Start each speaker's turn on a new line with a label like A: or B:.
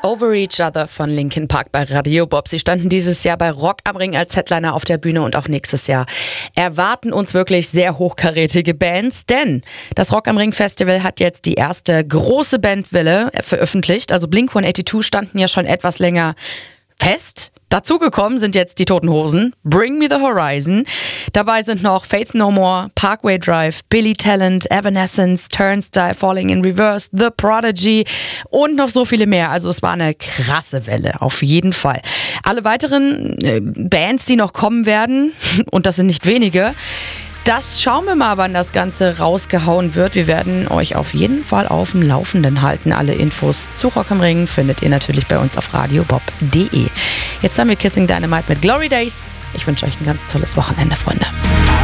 A: Over Each Other von Linkin Park bei Radio Bob. Sie standen dieses Jahr bei Rock am Ring als Headliner auf der Bühne und auch nächstes Jahr erwarten uns wirklich sehr hochkarätige Bands, denn das Rock am Ring Festival hat jetzt die erste große Bandwelle veröffentlicht. Also Blink-182 standen ja schon etwas länger fest. Dazugekommen sind jetzt die Toten Hosen, Bring Me the Horizon. Dabei sind noch Faith No More, Parkway Drive, Billy Talent, Evanescence, Turnstile, Falling in Reverse, The Prodigy und noch so viele mehr. Also es war eine krasse Welle, auf jeden Fall. Alle weiteren Bands, die noch kommen werden, und das sind nicht wenige, das schauen wir mal, wann das Ganze rausgehauen wird. Wir werden euch auf jeden Fall auf dem Laufenden halten. Alle Infos zu Rock am Ring findet ihr natürlich bei uns auf radiobob.de. Jetzt haben wir Kissing Dynamite mit Glory Days. Ich wünsche euch ein ganz tolles Wochenende, Freunde.